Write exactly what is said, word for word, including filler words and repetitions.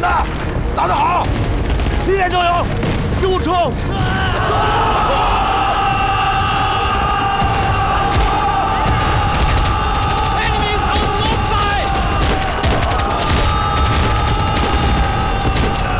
打得好！ 一点都有，给我冲！ 冲！